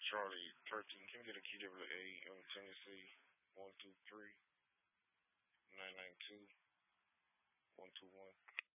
Charlie 13. Can we get a QWA Tennessee 123 992 121?